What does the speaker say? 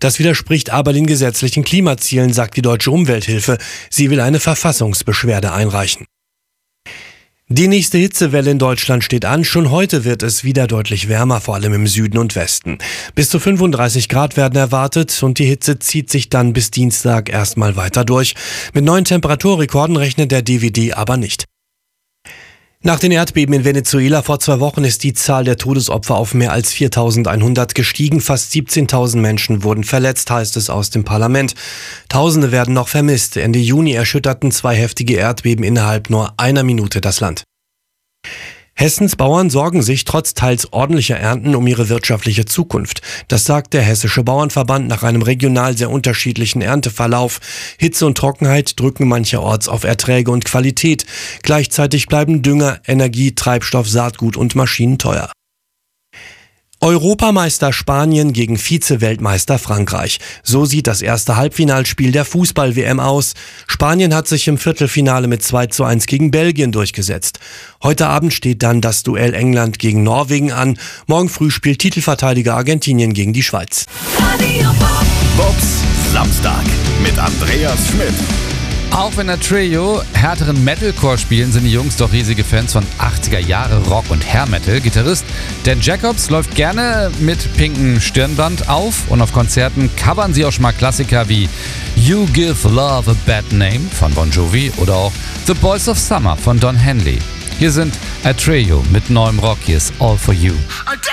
Das widerspricht aber den gesetzlichen Klimazielen, sagt die Deutsche Umwelthilfe. Sie will eine Verfassungsbeschwerde einreichen. Die nächste Hitzewelle in Deutschland steht an. Schon heute wird es wieder deutlich wärmer, vor allem im Süden und Westen. Bis zu 35 Grad werden erwartet und die Hitze zieht sich dann bis Dienstag erstmal weiter durch. Mit neuen Temperaturrekorden rechnet der DWD aber nicht. Nach den Erdbeben in Venezuela vor 2 Wochen ist die Zahl der Todesopfer auf mehr als 4.100 gestiegen. Fast 17.000 Menschen wurden verletzt, heißt es aus dem Parlament. Tausende werden noch vermisst. Ende Juni erschütterten 2 heftige Erdbeben innerhalb nur einer Minute das Land. Hessens Bauern sorgen sich trotz teils ordentlicher Ernten um ihre wirtschaftliche Zukunft. Das sagt der Hessische Bauernverband nach einem regional sehr unterschiedlichen Ernteverlauf. Hitze und Trockenheit drücken mancherorts auf Erträge und Qualität. Gleichzeitig bleiben Dünger, Energie, Treibstoff, Saatgut und Maschinen teuer. Europameister Spanien gegen Vize-Weltmeister Frankreich. So sieht das erste Halbfinalspiel der Fußball-WM aus. Spanien hat sich im Viertelfinale mit 2:1 gegen Belgien durchgesetzt. Heute Abend steht dann das Duell England gegen Norwegen an. Morgen früh spielt Titelverteidiger Argentinien gegen die Schweiz. Vox Samstag mit Andreas Schmidt. Auch wenn der Trio härteren Metalcore spielen, sind die Jungs doch riesige Fans von 80er Jahre Rock und Hair Metal. Gitarrist Dan Jacobs läuft gerne mit pinkem Stirnband auf und auf Konzerten covern sie auch schon mal Klassiker wie You Give Love a Bad Name von Bon Jovi oder auch The Boys of Summer von Don Henley. Hier sind A Trio mit neuem Rock, hier ist All For You.